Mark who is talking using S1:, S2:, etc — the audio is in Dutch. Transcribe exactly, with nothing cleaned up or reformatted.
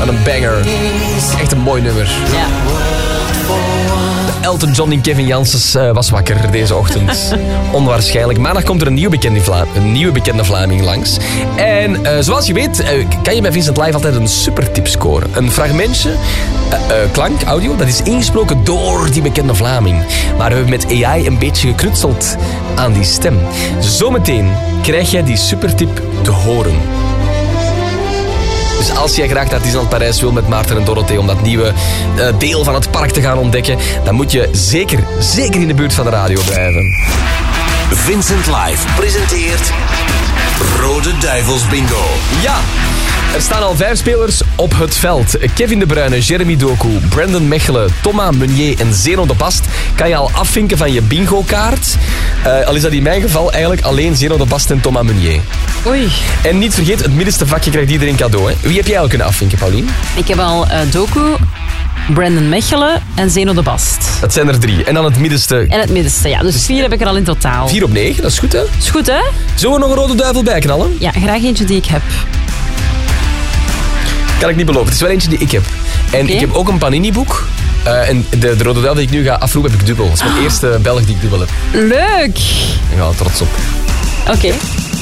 S1: Wat een banger. Echt een mooi nummer.
S2: Ja.
S1: Elton John en Kevin Janssens uh, was wakker deze ochtend. Onwaarschijnlijk. Maandag komt er een nieuwe bekende, Vla- een nieuwe bekende Vlaming langs. En uh, zoals je weet, uh, kan je bij Vincent Live altijd een supertip scoren. Een fragmentje, uh, uh, klank, audio, dat is ingesproken door die bekende Vlaming. Maar we hebben met A I een beetje geknutseld aan die stem. Zometeen krijg jij die supertip te horen. Dus als jij graag naar Disneyland Parijs wil met Maarten en Dorothee om dat nieuwe uh, deel van het park te gaan ontdekken, dan moet je zeker, zeker in de buurt van de radio blijven.
S3: Vincent Live presenteert Rode Duivels Bingo.
S1: Ja, er staan al vijf spelers op het veld. Kevin De Bruyne, Jeremy Doku, Brandon Mechelen, Thomas Meunier en Zeno de Bast kan je al afvinken van je bingo-kaart. Uh, al is dat in mijn geval eigenlijk alleen Zeno de Bast en Thomas Meunier.
S2: Oei.
S1: En niet vergeet, het middenste vakje krijgt iedereen cadeau. Hè. Wie heb jij al kunnen afvinken, Paulien?
S2: Ik heb al uh, Doku, Brandon Mechelen en Zeno de Bast.
S1: Dat zijn er drie. En dan het middenste.
S2: En het middenste, ja. Dus vier heb ik er al in totaal.
S1: Vier op negen, dat is goed, hè?
S2: Is goed, hè?
S1: Zullen we nog een rode duivel bijknallen?
S2: Ja, graag eentje die ik heb.
S1: Kan ik niet beloven. Het is wel eentje die ik heb. En
S2: Okay.
S1: ik heb ook een Panini-boek. Uh, en de, de rode duivel die ik nu ga afroepen heb ik dubbel. Dat is mijn eerste Belg die ik dubbel heb.
S2: Leuk!
S1: Ik ben wel trots op.
S2: Oké. Okay.